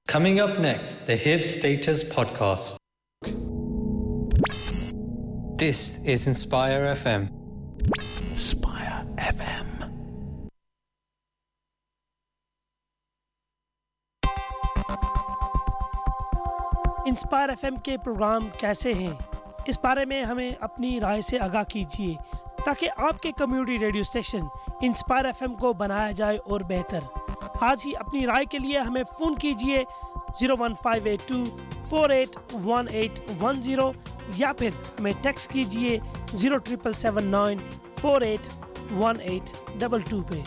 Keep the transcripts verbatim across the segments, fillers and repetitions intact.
Coming up next, the H I V Status Podcast. This is Inspire F M. Inspire F M. Inspire FM के programme कैसे हैं, इस बारे में हमें अपनी राय से आगाह कीजिए ताकि आपके community radio station inspire FM को बनाया जाए और बेहतर। आज ही अपनी राय के लिए हमें फ़ोन कीजिए zero one five eight to four eight one eight one zero या फिर हमें टेक्स्ट कीजिए zero triple seven nine four eight one eight double two पे।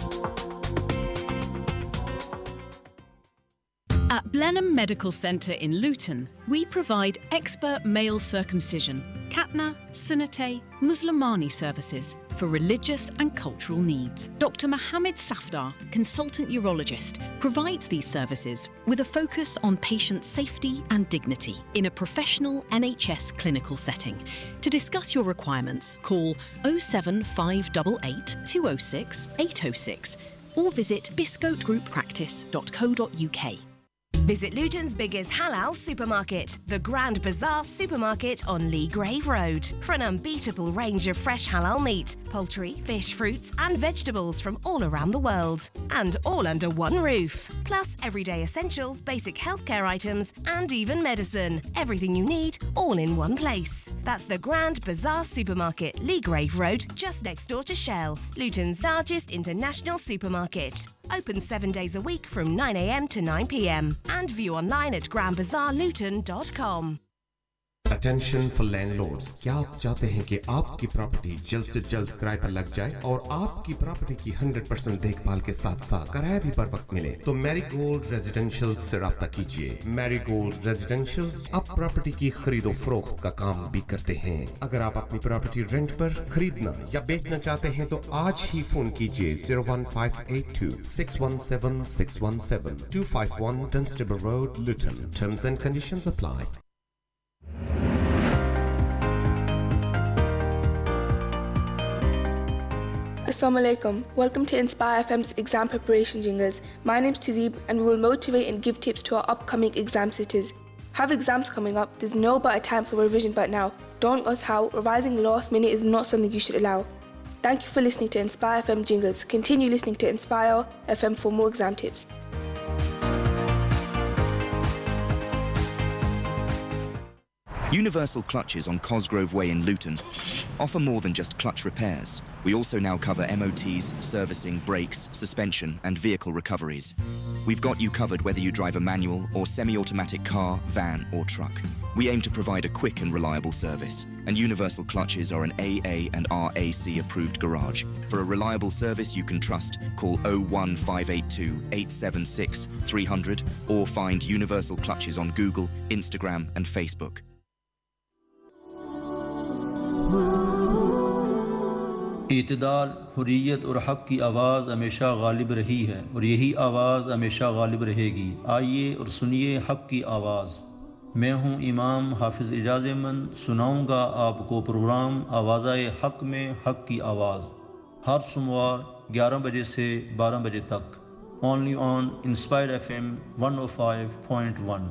At Blenheim Medical Centre in Luton, we provide expert male circumcision, Khatna, Sunnate, Muslimani services for religious and cultural needs. Doctor Mohammed Safdar, consultant urologist, provides these services with a focus on patient safety and dignity in a professional N H S clinical setting. To discuss your requirements, call oh seven five eight eight, two oh six, eight oh six or visit biscote group practice dot co dot uk. Visit Luton's biggest halal supermarket, the Grand Bazaar Supermarket on Lee Grave Road, for an unbeatable range of fresh halal meat, poultry, fish, fruits and vegetables from all around the world. And all under one roof. Plus everyday essentials, basic healthcare items and even medicine. Everything you need, all in one place. That's the Grand Bazaar Supermarket, Lee Grave Road, just next door to Shell, Luton's largest international supermarket. Open seven days a week from nine a m to nine p m and view online at grand bazaar luton dot com. Attention for landlords. क्या आप चाहते हैं कि आपकी property जल्द से जल्द किराए पर लग जाए और आपकी प्रॉपर्टी की हंड्रेड परसेंट देखभाल के साथ साथ किराया भी पर वक्त मिले? तो मैरीगोल्ड रेजिडेंशियल से राब्ता कीजिए। मैरीगोल्ड रेजिडेंशियल्स अब प्रॉपर्टी की खरीदो फरोख्त का काम भी करते हैं। अगर आप अपनी प्रॉपर्टी रेंट पर खरीदना या बेचना चाहते हैं तो आज ही फोन कीजिए zero one five eight to six one seven six one seven to five one Dunstable Road, Luton. Terms and conditions apply. Assalamu alaikum. Welcome to Inspire F M's exam preparation jingles. My name's Tazib and we will motivate and give tips to our upcoming exam sitters. Have exams coming up, there's no better time for revision but now. Don't ask how, revising last minute is not something you should allow. Thank you for listening to Inspire F M jingles. Continue listening to Inspire F M for more exam tips. Universal Clutches on Cosgrove Way in Luton offer more than just clutch repairs. We also now cover M O Ts, servicing, brakes, suspension and vehicle recoveries. We've got you covered whether you drive a manual or semi-automatic car, van or truck. We aim to provide a quick and reliable service, and Universal Clutches are an A A and R A C approved garage. For a reliable service you can trust, call oh one five eight two, eight seven six, three hundred or find Universal Clutches on Google, Instagram and Facebook. इत्दाल, Hurriyat और हक़ की आवाज़ हमेशा गालिब रही है और यही आवाज़ हमेशा गालिब रहेगी। आइए और सुनिए हक़ की आवाज़। मैं हूँ इमाम हाफिज़ इजाज़ अहमद, सुनाऊँगा आपको प्रोग्राम आवाज़ाए हक़ में हक़ की आवाज़, हर सोमवार ग्यारह बजे से बारह बजे तक, only on inspire F M one O five point one.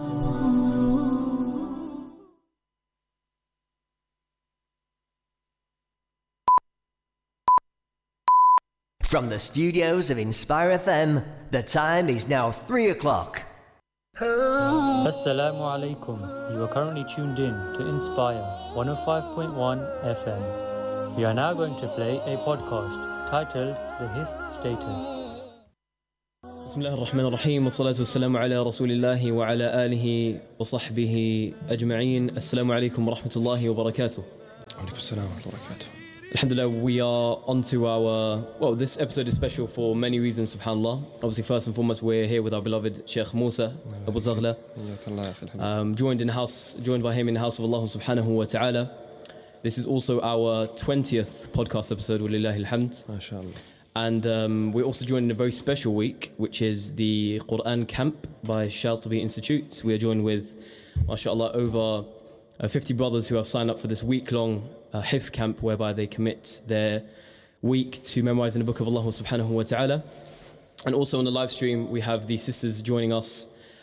From the studios of Inspire F M, the time is now three o'clock. Assalamu alaikum. You are currently tuned in to Inspire one oh five point one F M. We are now going to play a podcast titled The Hifz Status. بسم الله الرحمن الرحيم والصلاة والسلام على رسول الله وعلى آله وصحبه أجمعين. السلام عليكم ورحمة الله وبركاته. وعليكم السلام ورحمة الله وبركاته. Alhamdulillah, we are on to our, well, this episode is special for many reasons, subhanAllah. Obviously, first and foremost, we're here with our beloved Sheikh Musa Abu Zaghla, um, joined in house, joined by him in the house of Allah subhanahu wa ta'ala. This is also our twentieth podcast episode, walillahi alhamd. MashaAllah. And um, we're also joined in a very special week, which is the Quran Camp by Shatibi Institute. We are joined with, mashallah, over uh, fifty brothers who have signed up for this week-long uh, Hifz camp, whereby they commit their week to memorizing the book of Allah subhanahu wa ta'ala. And also on the live stream, we have the sisters joining us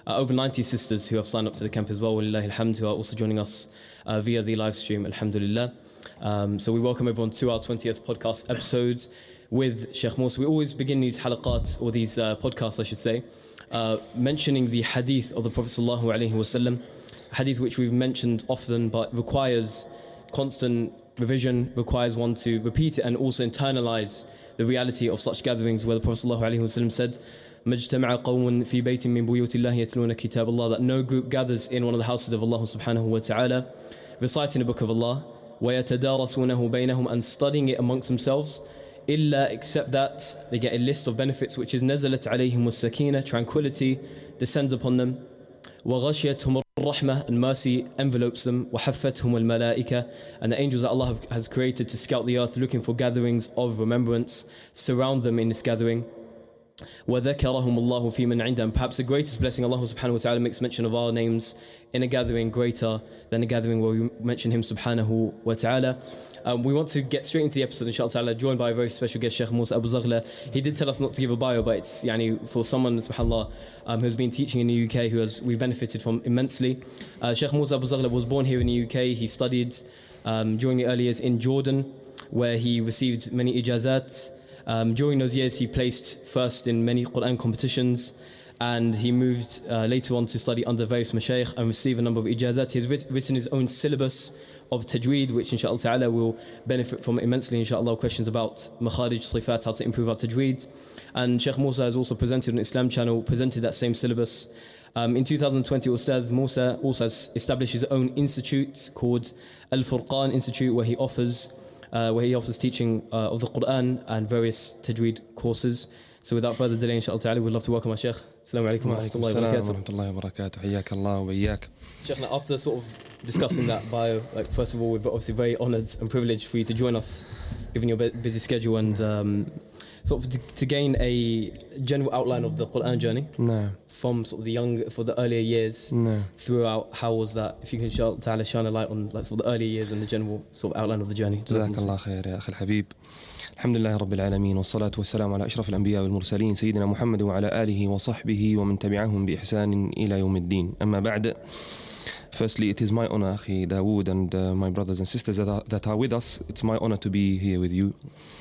uh, over ninety sisters who have signed up to the camp as well, walillahi alhamd, who are also joining us uh, via the live stream, alhamdulillah. Um, so we welcome everyone to our twentieth podcast episode with Sheikh Musa. We always begin these halaqat, or these uh, podcasts I should say, uh, mentioning the hadith of the Prophet sallallahu alaihi wasallam, hadith which we've mentioned often but requires constant revision, requires one to repeat it and also internalize the reality of such gatherings, where the Prophet ﷺ said, مَجْتَمَعَ قَوْمٌ فِي بَيْتٍ مِّن بُيُوتِ اللَّهِ يَتْلُونَ كِتَابَ اللَّهِ, that no group gathers in one of the houses of Allah subhanahu wa ta'ala, reciting the book of Allah, وَيَتَدَارَسُونَهُ بَيْنَهُمْ, and studying it amongst themselves, إِلَّا, except that they get a list of benefits, which is نَزَلَتْ عَلَيْهِمُ السَّكِينَةِ, tranquility descends upon them, وَغَشِيَتْهُمُ الرحمة, and mercy envelopes them, وَحَفَّتْهُمُ الْمَلَائِكَةِ, and the angels that Allah have, has created to scout the earth looking for gatherings of remembrance surround them in this gathering. وَذَكَرَهُمُ اللَّهُ فِي مَنْ عِنْدَهُ, and perhaps the greatest blessing, Allah subhanahu wa ta'ala makes mention of our names in a gathering greater than a gathering where we mention Him subhanahu wa ta'ala. Um, we want to get straight into the episode, inshallah ta'ala, joined by a very special guest, Sheikh Musa Abu Zaghla. He did tell us not to give a bio, but it's yani, for someone, subhanAllah, um, who's been teaching in the U K, who has we benefited from immensely. Uh, Sheikh Musa Abu Zaghla was born here in the U K. He studied um, during the early years in Jordan, where he received many ijazat. Um, during those years, he placed first in many Quran competitions, and he moved uh, later on to study under various mashayikh and receive a number of ijazat. He has writ- written his own syllabus of tajweed, which inshallah ta'ala will benefit from immensely, inshallah. Questions about makharij, sifat, how to improve our tajweed. And Sheikh Musa has also presented on Islam channel, presented that same syllabus. Um, in two thousand twenty, Ustad Musa also has established his own institute called Al Furqan Institute, where he offers uh, where he offers teaching uh, of the Quran and various tajweed courses. So without further delay, inshallah ta'ala, we'd love to welcome our Sheikh. Assalamu alaikum wa rahmatullahi wa barakatuh. Wa rahmatullahi wa barakatuh. Hayyak Allah wa iyyak. Sheikh, after sort of discussing that bio, like first of all, we're obviously very honoured and privileged for you to join us, given your busy schedule, and um, sort of to, to gain a general outline of the Quran journey. No. From sort of the young, for the earlier years. No. Throughout, how was that? If you can inshallah ta'ala shine a light on like sort of the earlier years and the general sort of outline of the journey. جزاك الله خير يا أخي الحبيب. الحمد لله رب العالمين والصلاة والسلام على أشرف الأنبياء والمرسلين سيدنا محمد وعلى آله وصحبه ومن تبعهم بإحسان إلى يوم الدين. أما بعد, firstly, it is my honor, Akhi Dawood, and uh, my brothers and sisters that are, that are with us. It's my honor to be here with you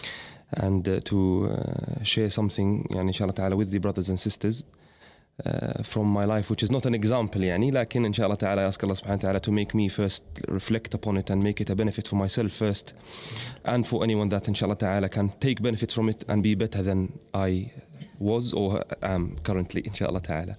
and uh, to uh, share something, يعني, inshallah ta'ala, with the brothers and sisters uh, from my life, which is not an example, يعني, لكن inshallah ta'ala, I ask Allah subhanahu wa ta'ala to make me first reflect upon it and make it a benefit for myself first, and for anyone that inshallah ta'ala can take benefit from it and be better than I was or am currently, inshallah ta'ala.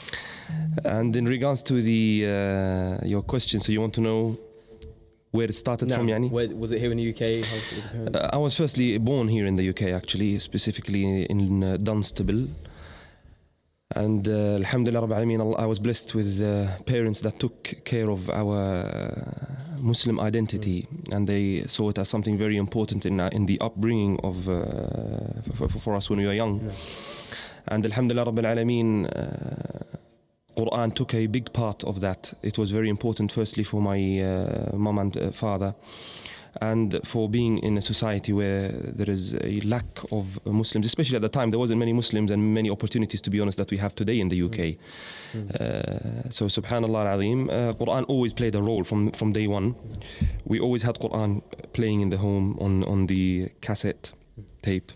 And in regards to the uh, your question, so you want to know where it started no, from, yani? Where, was it here in the U K? How, uh, I was firstly born here in the U K, actually, specifically in uh, Dunstable. And uh, alhamdulillah rabbil alameen, I was blessed with uh, parents that took care of our uh, Muslim identity, mm. and they saw it as something very important in uh, in the upbringing of uh, for, for us when we were young. Yeah. And alhamdulillah rabbil alameen, uh, Quran took a big part of that. It was very important, firstly, for my uh, mom and uh, father, and for being in a society where there is a lack of Muslims, especially at the time. There wasn't many Muslims and many opportunities, to be honest, that we have today in the U K. Mm. Uh, so subhanallah al-azim, uh, Quran always played a role from, from day one. We always had Quran playing in the home on, on the cassette tape.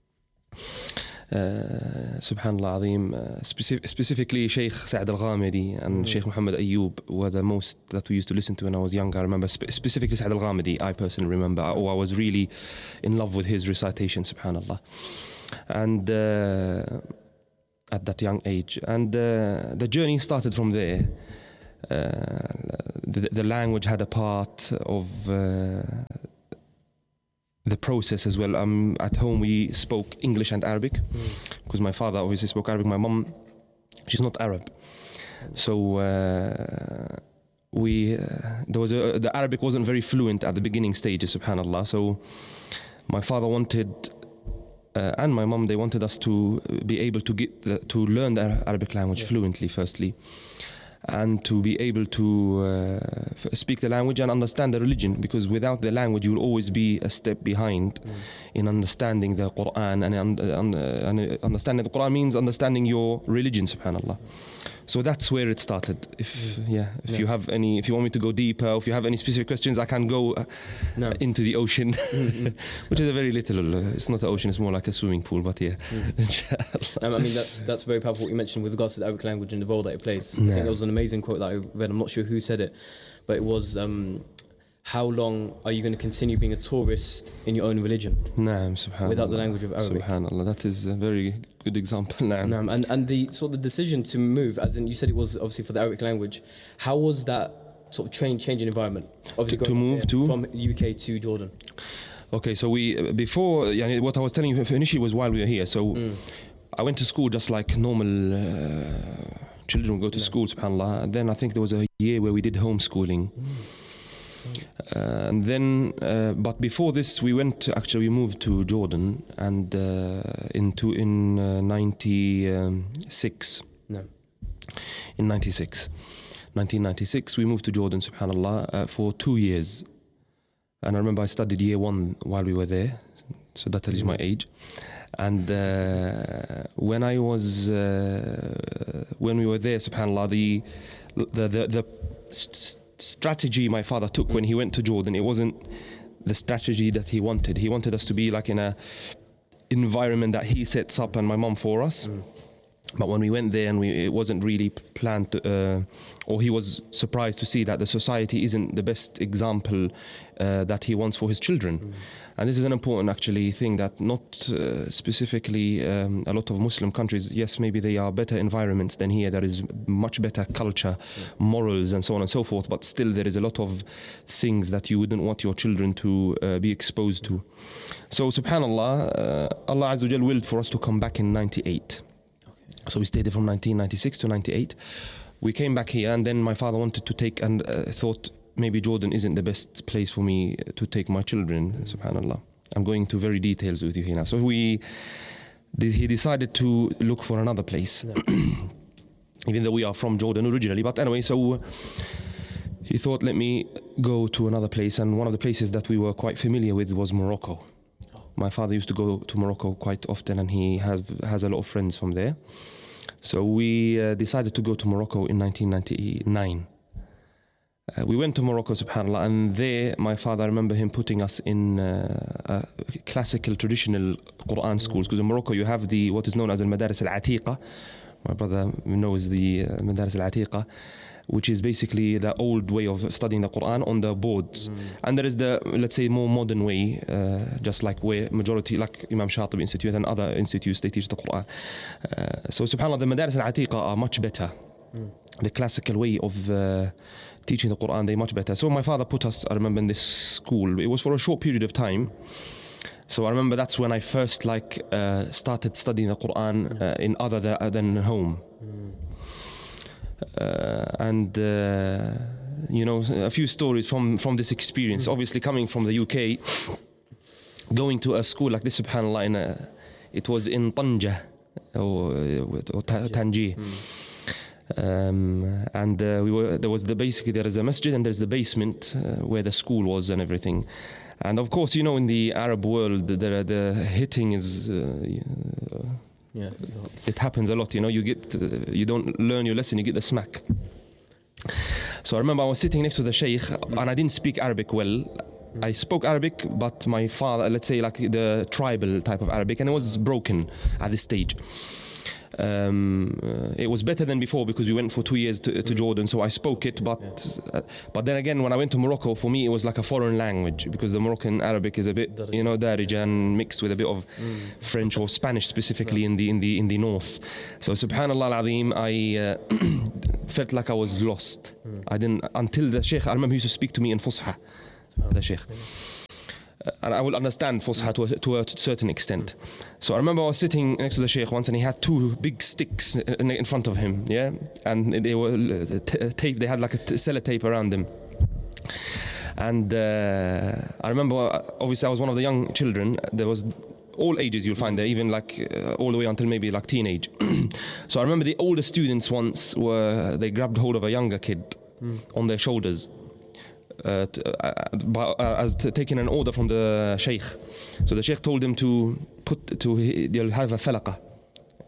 Uh, subhanallah azim, uh, specific, specifically Sheikh Sa'ad al-Ghamidi and mm. Sheikh Muhammad Ayyub were the most that we used to listen to when I was young. I remember spe- specifically Sa'ad al-Ghamidi, I personally remember, oh, I was really in love with his recitation, subhanallah, and uh, at that young age. And uh, the journey started from there. Uh, the, the language had a part of uh, the process as well. Um, at home we spoke English and Arabic, mm. because my father obviously spoke Arabic. My mom, she's not Arab, so uh, we uh, there was a, the Arabic wasn't very fluent at the beginning stages, subhanallah. So my father wanted uh, and my mom, they wanted us to be able to get the, to learn the Arabic language yeah. fluently, firstly, and to be able to uh, f- speak the language and understand the religion, because without the language you will always be a step behind mm. in understanding the Quran, and, un- un- uh, understanding the Quran means understanding your religion, subhanallah. So that's where it started. If mm. yeah, if yeah. you have any, if you want me to go deeper, or if you have any specific questions, I can go uh, no. into the ocean, mm-hmm. which is a very little. Uh, it's not an ocean; it's more like a swimming pool. But yeah, mm. um, I mean that's that's very powerful. What you mentioned with regards to the Arabic language and the role that it plays. No. I think there was an amazing quote that I read. I'm not sure who said it, but it was. Um, How long are you going to continue being a tourist in your own religion? Naam, subhanallah. Without the language of Arabic. Subhanallah, that is a very good example. Naam. Naam. And, and the sort of the decision to move, as in you said it was obviously for the Arabic language, how was that sort of change, change in environment? To, to move to? From U K to Jordan. Okay, so we, before, yani, what I was telling you initially was while we were here. So mm. I went to school just like normal uh, children would go to no. school, subhanallah. And then I think there was a year where we did homeschooling. Mm. Uh, and then, uh, but before this, we went. Actually, we moved to Jordan, and uh, into in uh, ninety-six. No. In ninety-six, nineteen ninety-six, we moved to Jordan. Subhanallah, uh, for two years. And I remember I studied year one while we were there, so that tells you my age. And uh, when I was, uh, when we were there, Subhanallah, the the the, the st- strategy my father took when he went to Jordan, it wasn't the strategy that he wanted. He wanted us to be like in a environment that he sets up and my mom for us. Mm. But when we went there and we, it wasn't really planned to, uh, or he was surprised to see that the society isn't the best example uh, that he wants for his children. Mm. And this is an important actually thing that not uh, specifically um, a lot of Muslim countries, yes, maybe they are better environments than here. There is much better culture, yeah. morals and so on and so forth. But still there is a lot of things that you wouldn't want your children to uh, be exposed to. So subhanallah, uh, Allah Azza wa Jal willed for us to come back in ninety-eight. So we stayed there from nineteen ninety-six to ninety-eight. We came back here and then my father wanted to take and uh, thought maybe Jordan isn't the best place for me to take my children, mm. subhanallah. I'm going to very details with you here now. So we, he decided to look for another place, yeah. even though we are from Jordan originally. But anyway, so he thought, let me go to another place. And one of the places that we were quite familiar with was Morocco. My father used to go to Morocco quite often and he has, has a lot of friends from there. So we uh, decided to go to Morocco in nineteen ninety-nine. Uh, we went to Morocco, subhanAllah, and there my father, I remember him putting us in uh, uh, classical, traditional Quran schools, because in Morocco you have the what is known as al-Madaris al-Atiqa. My brother knows the uh, Madaris al-Atiqa, which is basically the old way of studying the Quran on the boards. Mm. And there is the, let's say, more modern way, uh, just like where majority, like Imam Shatibi Institute and other institutes, they teach the Quran. Uh, so subhanAllah, the Madaris al-Atiqa are much better. Mm. The classical way of uh, teaching the Quran, they're much better. So my father put us, I remember, in this school. It was for a short period of time. So I remember that's when I first like uh, started studying the Quran uh, in other th- than home. Mm. Uh, and uh, you know, a few stories from, from this experience. Mm. Obviously coming from the U K, going to a school like this, subhanAllah, in a, it was in Tanja or, or Tangier. Mm. Um, and uh, we were there was the basically there is a masjid and there's the basement uh, where the school was and everything. And of course, you know, in the Arab world, the the, the hitting is. Uh, Yeah, it happens a lot, you know. You get, uh, you don't learn your lesson, you get the smack. So I remember I was sitting next to the sheikh, mm. and I didn't speak Arabic well. Mm. I spoke Arabic, but my father, let's say, like the tribal type of Arabic, and it was broken at this stage. Um, uh, it was better than before because we went for two years to, to mm. Jordan, so I spoke it. But yeah. uh, but then again, when I went to Morocco, for me it was like a foreign language because the Moroccan Arabic is a bit, you know, darij and mixed with a bit of mm. French or Spanish specifically yeah. in the in the in the north. So Subhanallah al-Azim, I uh, felt like I was lost. Mm. I didn't until the Sheikh. I remember he used to speak to me in Fusha. The Sheikh. Yeah. Uh, and I will understand Fusha to a, to a certain extent. So I remember I was sitting next to the Sheikh once and he had two big sticks in, in front of him, yeah? And they were t- tape, they had like a t- sellotape around them. And uh, I remember, obviously I was one of the young children. There was all ages you'll find there, even like uh, all the way until maybe like teenage. So I remember the older students once were, they grabbed hold of a younger kid mm. on their shoulders. Uh, t- uh, by, uh, as t- taking an order from the sheikh. So the sheikh told him to put to they'll have a falaqa,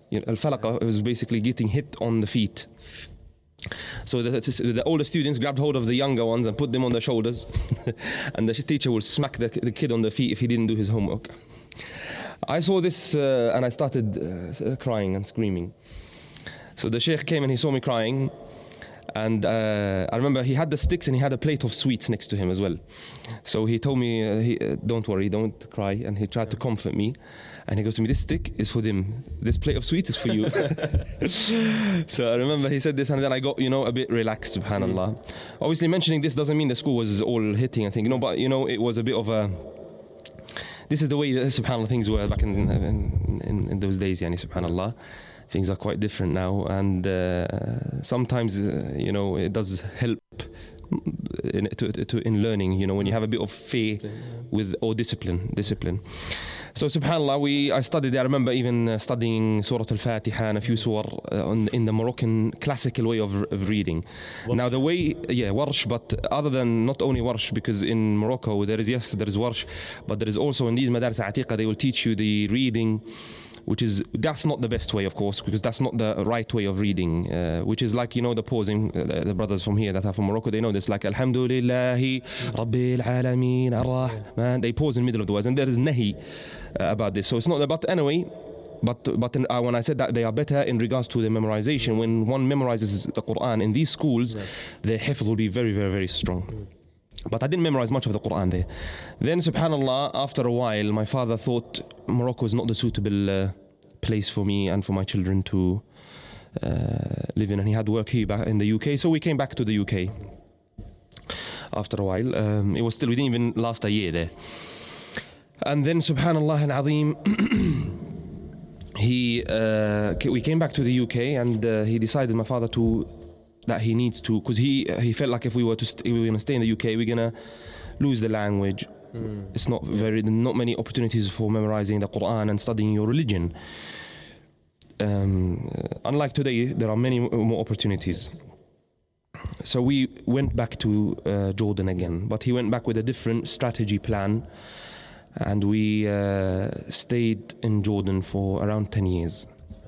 You know, al-falaqa was basically getting hit on the feet. So the, the older students grabbed hold of the younger ones and put them on their shoulders, and the teacher would smack the, the kid on the feet if he didn't do his homework. I saw this uh, and I started uh, crying and screaming. So the sheikh came and he saw me crying, and uh, I remember he had the sticks and he had a plate of sweets next to him as well. So he told me, uh, he, uh, don't worry, don't cry, and he tried to comfort me. And he goes to me, this stick is for them, this plate of sweets is for you. So I remember he said this, and then I got, you know, a bit relaxed, subhanAllah. Mm. Obviously mentioning this doesn't mean the school was all hitting and thing, you know, but you know, it was a bit of a, this is the way, subhanAllah, things were back in, in, in, in those days, yani, subhanAllah. Things are quite different now, and uh, sometimes, uh, you know, it does help in, to, to, in learning, you know, when you have a bit of fear with, or discipline, discipline. So subhanAllah, we, I studied, I remember even uh, studying Surah Al-Fatiha and a few surah uh, on, in the Moroccan classical way of, of reading. Warsh. Now the way, yeah, Warsh, but other than not only Warsh, because in Morocco there is, yes, there is Warsh, but there is also in these Madaris Atiqa, they will teach you the reading, which is, that's not the best way, of course, because that's not the right way of reading, uh, which is like, you know, the pausing, uh, the brothers from here that are from Morocco, they know this, like, Alhamdulillahi, Rabbil Alameen, Ar-Rahman, they pause in the middle of the words, and there is nahi uh, about this. So it's not, but anyway, but but in, uh, when I said that they are better in regards to the memorization, when one memorizes the Quran in these schools, yeah. the hifz will be very, very, very strong. Mm. But I didn't memorize much of the Quran there. Then, subhanAllah, after a while, my father thought Morocco is not the suitable uh, place for me and for my children to uh, live in. And he had work here back in the U K, so we came back to the U K after a while. Um, it was still, we didn't even last a year there. And then, subhanAllah al-Azim, he, uh, we came back to the U K, and uh, he decided, my father, to that he needs to, because he he felt like if we were to st- we were going to stay in the U K, we're going to lose the language. Mm. It's not very, not many opportunities for memorizing the Quran and studying your religion. Um, unlike today, there are many more opportunities. So we went back to uh, Jordan again, but he went back with a different strategy plan, and we uh, stayed in Jordan for around ten years.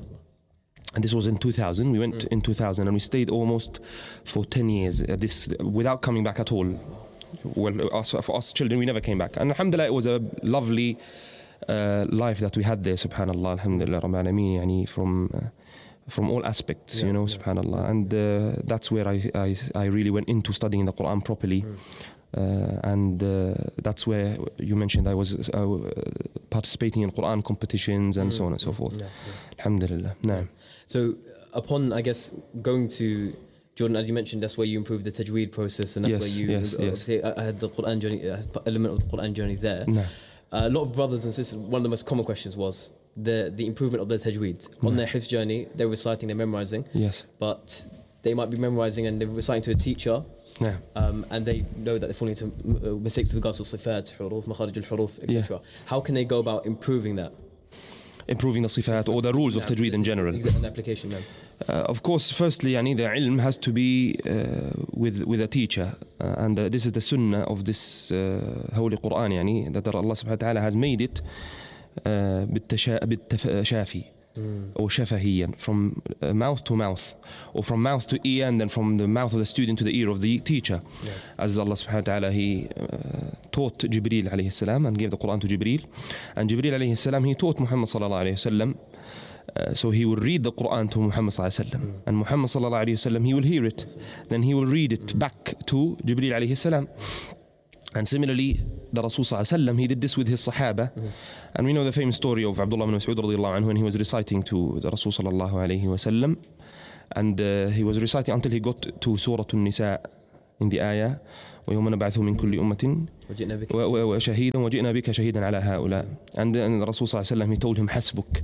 And this was in two thousand. We went mm. in two thousand, and we stayed almost for ten years. Uh, this without coming back at all. Well, us, for us children, we never came back. And alhamdulillah, it was a lovely uh, life that we had there. Subhanallah, alhamdulillah, Rabbil Alameen, yani from uh, from all aspects, yeah, you know, yeah. Subhanallah. And uh, that's where I, I I really went into studying the Quran properly. Mm. Uh, and uh, that's where you mentioned I was uh, participating in Quran competitions and mm. so on and so forth. Yeah, yeah. Alhamdulillah. No. So upon, I guess, going to Jordan, as you mentioned, that's where you improved the tajweed process, and that's yes, where you yes, obviously yes. I had the Quran journey, uh, element of the Quran journey there. No. Uh, a lot of brothers and sisters, one of the most common questions was the the improvement of the tajweed. No. On their hifz journey, they're reciting, they're memorizing. Yes. But they might be memorizing and they're reciting to a teacher. Yeah. Um, and they know that they're falling into uh, mistakes with regards to sifat, huruf, makharij al-huruf, et cetera. Yeah. How can they go about improving that? Improving the sifat or the rules yeah, of tajweed in general. An application, no. Uh, of course, firstly, yani, the ilm has to be uh, with with a teacher, uh, and uh, this is the sunnah of this uh, holy Quran, yani, that Allah subhanahu wa ta'ala has made it uh, بالتشافي. Mm. or shafahiyan, from uh, mouth to mouth, or from mouth to ear, and then from the mouth of the student to the ear of the teacher. Yeah. As Allah subhanahu wa ta'ala, he uh, taught Jibreel alayhi salam and gave the Quran to Jibreel, and Jibreel alayhi salam, he taught Muhammad sallallahu alayhi wasallam. Uh, so he will read the Quran to Muhammad sallallahu alayhi wasallam, mm. and Muhammad sallallahu alayhi wasallam, he will hear it, then he will read it mm. back to Jibreel alayhi salam. And similarly, the Rasul sallallahu alayhi wasallam, he did this with his Sahaba. Mm. And we know the famous story of Abdullah ibn Mas'ud radiyallahu anhu when he was reciting to the Rasul sallallahu alayhi wasallam. And uh, he was reciting until he got to Surah An-Nisa in the ayah, وَيَوْمَ نَبْعَثُ مِنْ كُلِّ أُمَّةٍ وَشَهِيدًا وَجِئْنَا بِكَ شَهِيدًا عَلَى هَؤُلَاءِ. And then the Rasul sallallahu alayhi wasallam, he told him, حَسْبُكَ.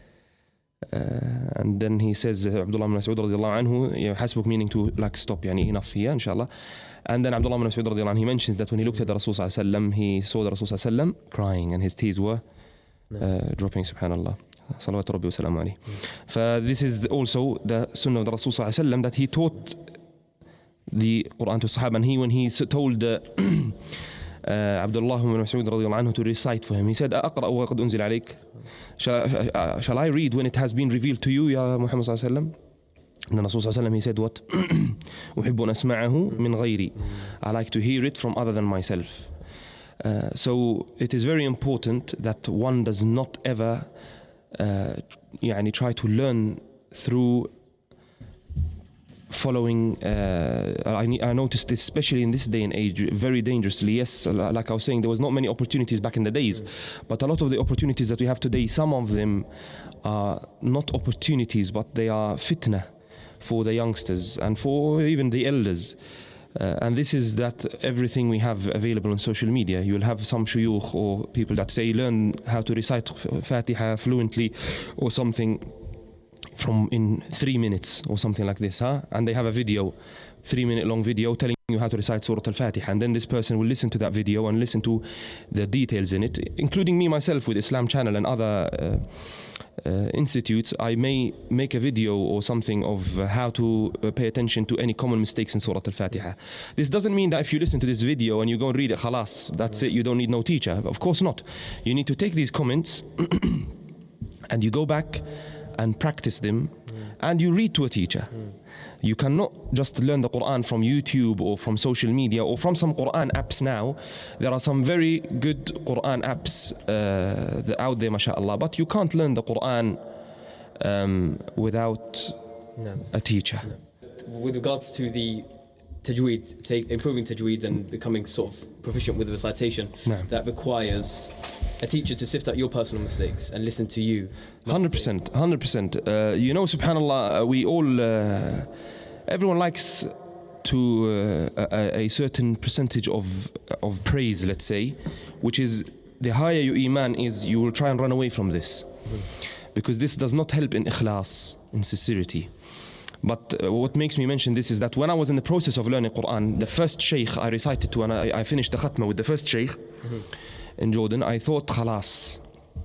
Uh, and then he says, uh, Abdullah ibn Mas'ud radiyallahu anhu, you know, حَسْبُكَ meaning to like stop, yani enough here, inshallah. And then Abdullah ibn Mas'ud radiyallahu anhu, he mentions that when he looked at the Rasul sallallahu alayhi wasallam, he saw the Rasul sallallahu alayhi wasallam crying, and his tears were uh, dropping, subhanallah. Salawatu Rabbi wa salamu alayhi. So this is also the sunnah of the Rasul sallallahu alayhi wasallam, that he taught the Quran to Sahaba, and he, when he told uh, uh, Abdullah ibn Mas'ud radiyallahu anhu to recite for him. He said, أقرأ وقد أنزل عليك. Shall, uh, shall I read when it has been revealed to you, Ya Muhammad sallallahu alayhi wa sallam? And the Rasul sallallahu alayhi wa sallam, he said what? أحب أن أسمعه من غيري. I like to hear it from other than myself. Uh, so it is very important that one does not ever uh, يعني try to learn through following uh, I, I noticed this, especially in this day and age, very dangerously. Yes, like I was saying, there was not many opportunities back in the days, but a lot of the opportunities that we have today, some of them are not opportunities, but they are fitna for the youngsters and for even the elders. Uh, and this is that everything we have available on social media. You will have some shuyukh or people that say learn how to recite Fatiha fluently or something from in three minutes or something like this, huh? And they have a video, three minute long video telling you how to recite Surah Al-Fatiha, and then this person will listen to that video and listen to the details in it, including me myself with Islam Channel and other uh, uh, institutes. I may make a video or something of uh, how to uh, pay attention to any common mistakes in Surah Al-Fatiha. This doesn't mean that if you listen to this video and you go and read it, khalas, that's it, you don't need no teacher. Of course not. You need to take these comments and you go back and practice them, mm. and you read to a teacher. Mm. You cannot just learn the Quran from YouTube or from social media or from some Quran apps now. There are some very good Quran apps uh, out there, mashallah, but you can't learn the Quran um, without no. a teacher. No. With regards to the tajweed, take, improving tajweed and becoming sort of proficient with recitation, no. that requires a teacher to sift out your personal mistakes and listen to you. one hundred percent, one hundred percent. Uh, you know, subhanallah, uh, we all, uh, everyone likes to uh, a, a certain percentage of of praise, let's say, which is the higher your iman is, you will try and run away from this. Mm-hmm. Because this does not help in ikhlas, in sincerity. But uh, what makes me mention this is that when I was in the process of learning Quran, the first shaykh I recited to, and I, I finished the khatma with the first shaykh, mm-hmm. in Jordan, I thought, khalas,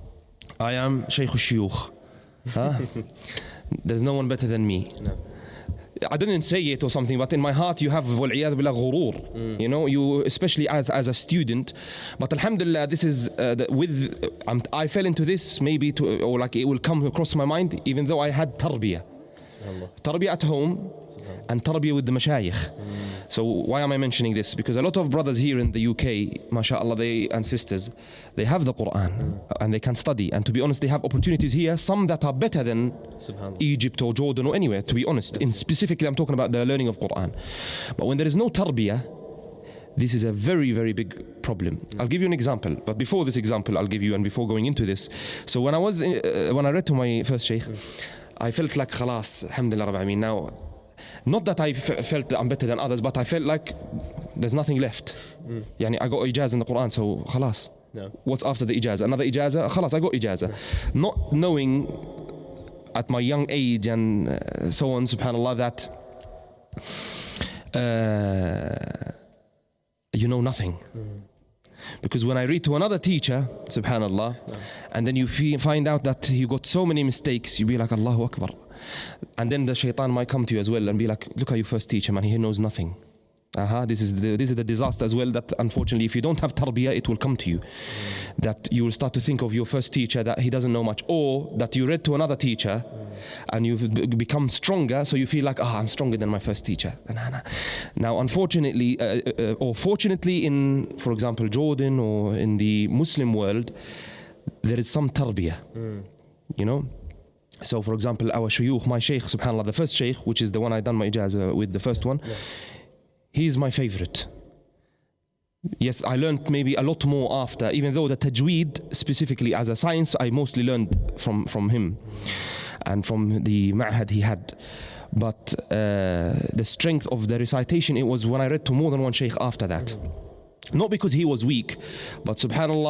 I am Shaykh al-Shuyukh. Huh? There's no one better than me. No. I didn't say it or something, but in my heart you have وَالْعِيَاذُ بِاللَّهِ غُرُورٌ. Mm. You know, you, especially as, as a student. But alhamdulillah, this is, uh, the, with, um, I fell into this maybe, to, or like it will come across my mind, even though I had tarbiyah. Tarbiyah at home and tarbiyah with the mashayikh. Mm. So why am I mentioning this? Because a lot of brothers here in the U K, mashallah, they and sisters, they have the Quran mm. and they can study. And to be honest, they have opportunities here, some that are better than Egypt or Jordan or anywhere, to be honest. In specifically, I'm talking about the learning of Quran. But when there is no tarbiyah, this is a very, very big problem. Mm. I'll give you an example. But before this example, I'll give you, and before going into this. So when I was, uh, when I read to my first shaykh, mm. I felt like khalas, alhamdulillah rabbil alameen. Now, not that I f- felt that I'm better than others, but I felt like there's nothing left. Mm. Yani I got ijazah in the Quran, so khalas. No. What's after the ijazah? Another ijazah? Khalas, I got ijazah. No. Not knowing at my young age and uh, so on, subhanallah, that uh, you know nothing. Mm. Because when I read to another teacher, subhanallah, no. and then you f- find out that he got so many mistakes, you be like, Allahu Akbar. And then the shaitan might come to you as well and be like, look at your first teacher, man, he knows nothing. Uh-huh, this is the, this is the disaster as well, that unfortunately if you don't have tarbiyah, it will come to you. Mm. That you will start to think of your first teacher that he doesn't know much, or that you read to another teacher mm. and you've b- become stronger, so you feel like, ah, oh, I'm stronger than my first teacher. Now unfortunately, uh, uh, or fortunately in, for example, Jordan or in the Muslim world, there is some tarbiyah, mm. you know. So for example, our shuyukh, my shaykh, subhanallah, the first shaykh, which is the one I done my ijazah with, the first one, yeah. He is my favorite. Yes, I learned maybe a lot more after, even though the tajweed, specifically as a science, I mostly learned from, from him and from the ma'had he had. But uh, the strength of the recitation, it was when I read to more than one shaykh after that. Not because he was weak, but subhanallah,